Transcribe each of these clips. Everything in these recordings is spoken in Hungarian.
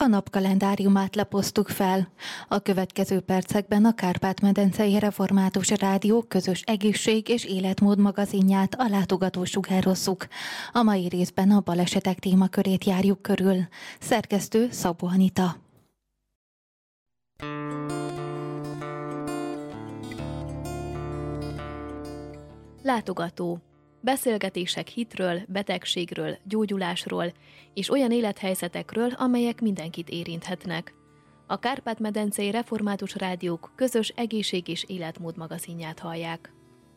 A napkalendáriumát lapoztuk fel. A következő percekben a Kárpát-medencei Református Rádió közös egészség és életmód magazinját, a látogatót sugározzuk. A mai részben a balesetek témakörét járjuk körül. Szerkesztő Szabó Anita. Látogató. Beszélgetések hitről, betegségről, gyógyulásról és olyan élethelyzetekről, amelyek mindenkit érinthetnek. A Kárpát-medencei Református Rádiók közös egészség és életmód magazinját hallják.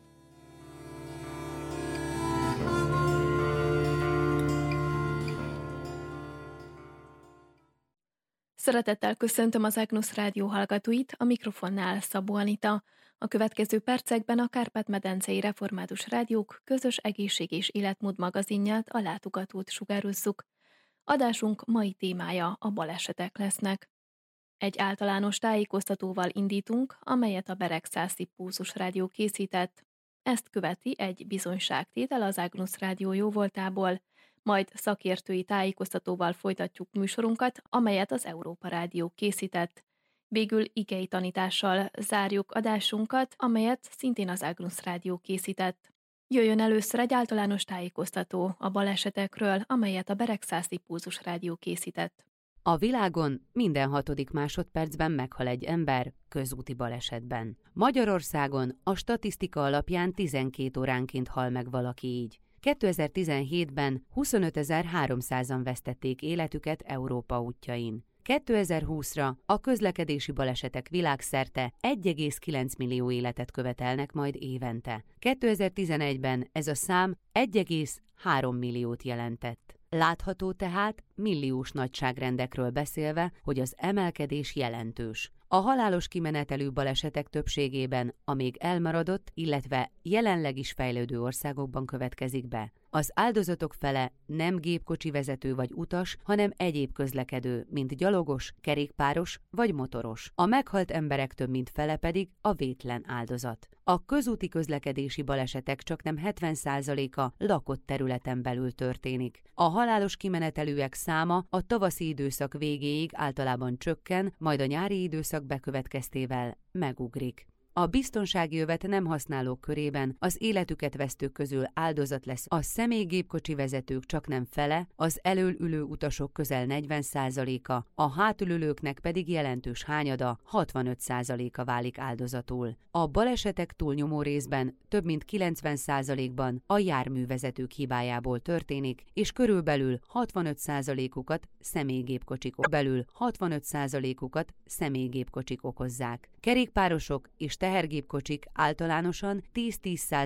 Szeretettel köszöntöm az Agnus Rádió hallgatóit, a mikrofonnál Szabó Anita. A következő percekben a Kárpát-medencei Református Rádiók közös egészség és életmód magazinját, a látogatót sugározzuk. Adásunk mai témája a balesetek lesznek. Egy általános tájékoztatóval indítunk, amelyet a Beregszászi Pulzus Rádió készített. Ezt követi egy bizonyságtétel az Agnus Rádió jóvoltából, majd szakértői tájékoztatóval folytatjuk műsorunkat, amelyet az Európa Rádió készített. Végül igei tanítással zárjuk adásunkat, amelyet szintén az Agnus Rádió készített. Jöjjön először egy általános tájékoztató a balesetekről, amelyet a Beregszászi Pulzus Rádió készített. A világon minden 6. másodpercben meghal egy ember közúti balesetben. Magyarországon a statisztika alapján 12 óránként hal meg valaki így. 2017-ben 25.300-an vesztették életüket Európa útjain. 2020-ra a közlekedési balesetek világszerte 1,9 millió életet követelnek majd évente. 2011-ben ez a szám 1,3 milliót jelentett. Látható tehát, milliós nagyságrendekről beszélve, hogy az emelkedés jelentős. A halálos kimenetelű balesetek többségében a még elmaradott, illetve jelenleg is fejlődő országokban következik be. Az áldozatok fele nem gépkocsi vezető vagy utas, hanem egyéb közlekedő, mint gyalogos, kerékpáros vagy motoros. A meghalt emberek több mint fele pedig a vétlen áldozat. A közúti közlekedési balesetek csaknem 70%-a lakott területen belül történik. A halálos kimenetelűek száma a tavaszi időszak végéig általában csökken, majd a nyári időszak bekövetkeztével megugrik. A biztonsági övet nem használók körében az életüket vesztők közül áldozat lesz a személygépkocsi vezetők csaknem fele, az elől ülő utasok közel 40%-a, a hátulülőknek pedig jelentős hányada, 65%-a válik áldozatul. A balesetek túlnyomó részben több mint 90%-ban a járművezetők hibájából történik, és körülbelül 65%-ukat személygépkocsik okozzák. Kerékpárosok és tehergépkocsik általánosan 10-10%